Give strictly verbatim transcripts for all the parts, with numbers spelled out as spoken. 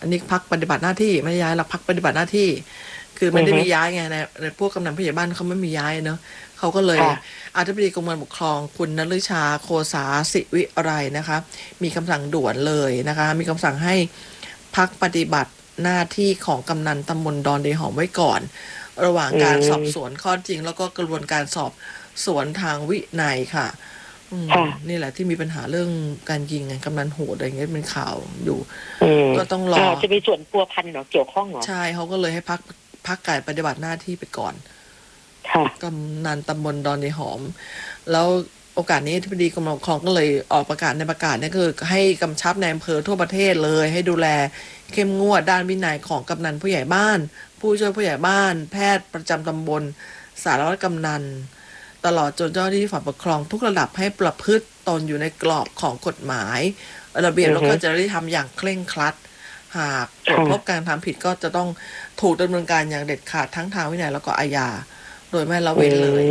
อันนี้พักปฏิบัติหน้าที่ไม่ย้ายหรอกพักปฏิบัติหน้าที่คือไม่ได้มีย้ายไงในในพวกกำนันผู้ใหญ่บ้านเขาไม่มีย้ายเนาะเขาก็เลยอธิบดีกรมการปกครองคุณนฤชาโคสาสิวิไรนะคะมีคำสั่งด่วนเลยนะคะมีคำสั่งให้พักปฏิบัติหน้าที่ของกำนันตำบลดอนเดหอมไว้ก่อนระหว่างการสอบสวนข้อจริงแล้วก็กระบวนการสอบสวนทางวินัยค่ะนี่แหละที่มีปัญหาเรื่องการยิงไงกำนันโหดอะไรเงี้ยเป็นข่าวอยู่ก็ต้องรอจะมีส่วนพัวพันเหรอเกี่ยวข้องเหรอใช่เขาก็เลยให้พักพักการปฏิบัติหน้าที่ไปก่อนกำนันตำบลดอนเดหอมแล้วโอกาสนี้ที่อธิบดีกรมการปกครองก็เลยออกประกาศในประกาศนี่คือให้กำชับในอำเภอทั่วประเทศเลยให้ดูแลเข้มงวดด้านวินัยของกำนันผู้ใหญ่บ้านผู้ช่วยผู้ใหญ่บ้านแพทย์ประจำตำบลสารวัตรกำนันตลอดจนเจ้าหน้าที่ฝ่ายปกครองทุกระดับให้ประพฤติตนอยู่ในกรอบของกฎหมายระเบียบแล้วก็จริยธรรมอย่างเคร่งครัดหากตรวจพบการทำผิดก็จะต้องถูกดำเนินการอย่างเด็ดขาดทั้งทางวินัยแล้วก็อาญาโดยไม่ละเว้นเลย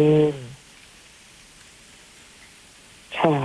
ค่ะ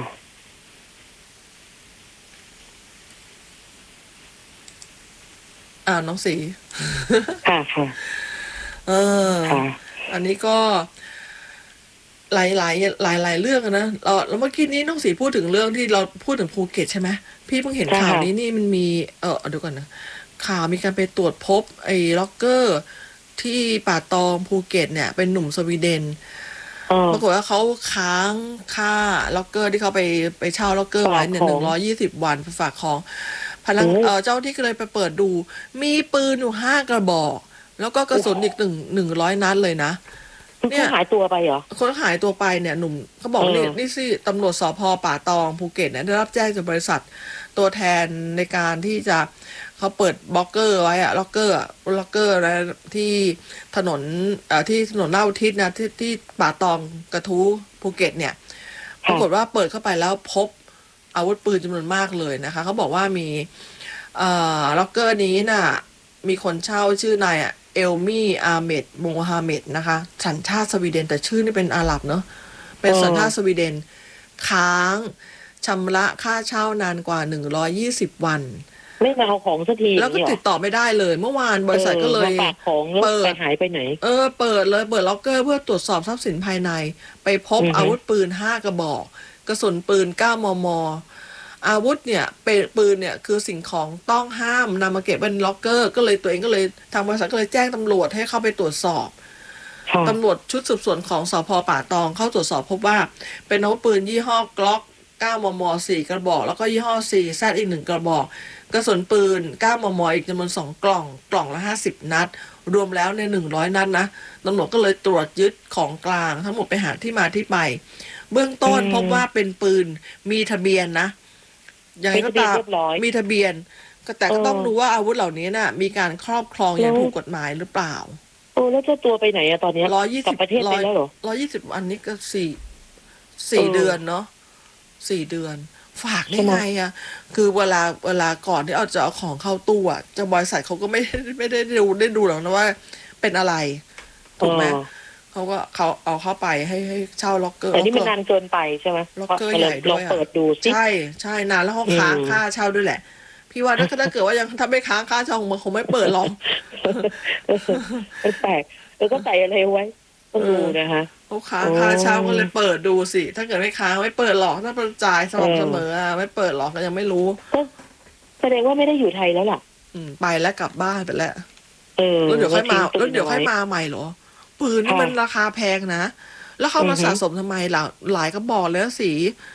อ่าน้องสีค่ะค่ะเอออันนี้ก็หลายหลายหลายหลายเรื่องนะเราแล้วเมื่อกี้นี้น้องสีพูดถึงเรื่องที่เราพูดถึงภูเก็ตใช่ไหมพี่เพิ่งเห็นข่าวนี้นี่มันมีเออเดี๋ยวก่อนนะข่าวมีการไปตรวจพบไอ้ล็อกเกอร์ที่ป่าตองภูเก็ตเนี่ยเป็นหนุ่มสวีเดนปรากฏว่าเขาค้างค่าล็อกเกอร์ที่เขาไปไปเช่าล็อกเกอร์ไว้เนี่ยหนึ่งร้อยยี่สิบวันฝากของพนักเออเจ้าที่ก็เลยไปเปิดดูมีปืนอยู่ห้ากระบอกแล้วก็กระสุนอีกหนึ่งหนึ่งร้อยนัดเลยนะเนี่ยหายตัวไปเหรอคนหายตัวไปเนี่ยหนุ่มเขาบอกนี่นี่สิตำรวจสภ.ป่าตองภูเก็ตเนี่ยได้รับแจ้งจากบริษัทตัวแทนในการที่จะเขาเปิดบล็อกเกอร์ไว้อะล็อกเกอร์ล็อกเกอร์อะไรที่ถนนเอ่อที่ถนนลาดอุทิศนะที่ที่ป่าตองกระทู้ภูเก็ตเนี่ยปรากฏว่าเปิดเข้าไปแล้วพบอาวุธปืนจำนวนมากเลยนะคะเขาบอกว่ามีเอ่อล็อกเกอร์นี้น่ะมีคนเช่าชื่อนายเอลมี่อาเมดโมฮาเมดนะคะสัญชาติสวีเดนแต่ชื่อนี่เป็นอาหรับเนาะเป็นสัญชาติสวีเดนค้างชำระค่าเช่านานกว่าหนึ่งร้อยยี่สิบวันไม่มาเอาของสักทีแล้วก็ติดต่อไม่ได้เลยเมื่อวานบริษัทก็เลยฝากของแล้วไปหายไปไหนเออเปิดเลยเปิดล็อกเกอร์เพื่อตรวจสอบทรัพย์สินภายในไปพบอาวุธปืนห้ากระบอกกระสุนปืนเก้ามมอาวุธเนี่ยเป็นปืนเนี่ยคือสิ่งของต้องห้ามนำมาเก็บไว้ในล็อกเกอร์ก็เลยตัวเองก็เลยทางบริษัทก็เลยแจ้งตำรวจให้เข้าไปตรวจสอบตำรวจชุดสืบสวนของสภ.ป่าตองเข้าตรวจสอบพบว่าเป็นอาวุธปืนยี่ห้อกล็อกเก้ามมสี่กระบอกแล้วก็ยี่ห้อสี่แซดอีกหนึ่งกระบอกกระสุนปืนเก้ามมอีกจำนวนสองกล่องกล่องละห้าสิบนัดรวมแล้วในหนึ่งร้อยนัดนะตำรวจก็เลยตรวจยึดของกลางทั้งหมดไปหาที่มาที่ไปเบื้องต้นพบว่าเป็นปืนมีทะเบียนนะอย่างไรก็ตามมีทะเบียนแต่ก็ต้องดูว่าอาวุธเหล่านี้น่ะมีการครอบครองอย่างถูกกฎหมายหรือเปล่าโอ้แล้วเจ้าตัวไปไหนอะตอนนี้ร้อยยี่สิบประเทศไปแล้วเหรอร้อยยี่สิบอันนี้ก็สี่สี่เดือนเนาะสี่เดือนฝากได้ไงอะคือเวลาเวลาก่อนที่เอาจะเอาของเข้าตู้อะจะบริษัทเขาก็ไม่ไม่ได้ดูได้ดูหรอกนะว่าเป็นอะไรถูกไหมเขาก็เขาเอาเข้าไปให้ให้เช่าล็อกเกอร์แต่นี่มันนานเกินไปใช่ไหมล็อกเกอร์ใหญ่ด้วยเปิดดูใช่ใช่นานแล้วเขาค้างค่าเช่าด้วยแหละพี่ว่าถ้าถ้าเกิดว่ายังถ้าไม่ค้างค่าเช่ามันคงไม่เปิดหรอกแปลกแล้วก็ใส่อะไรไว้ต้องดูนะคะเขาค้างค่าเช่าก็เลยเปิดดูสิถ้าเกิดไม่ค้างไม่เปิดหรอกถ้าประจ่ายสม่ำเสมออ่ะไม่เปิดหรอกก็ยังไม่รู้แสดงว่าไม่ได้อยู่ไทยแล้วล่ะอืมไปแล้วกลับบ้านไปแล้วเออแล้วเดี๋ยวค่อยมาแล้วเดี๋ยวค่อยมาใหม่เหรอปืนนี่มันราคาแพงนะแล้วเขามาสะสมทำไมหลายหลายกระบอกเลยสี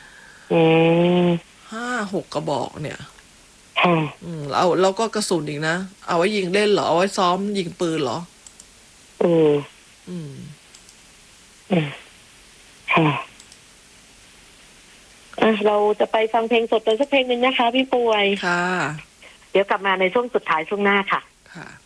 ห้าหกกระบอกเนี่ยอืมแล้วแล้วก็กระสุนอีกนะเอาไว้ยิงเล่นเหรอเอาไว้ซ้อมยิงปืนเหรออืมอืมอืมค่ะอ่ะเราจะไปฟังเพลงสดกันสักเพลงหนึ่งนะคะพี่ป่วยค่ะเดี๋ยวกลับมาในช่วงสุดท้ายช่วงหน้าค่ะค่ะ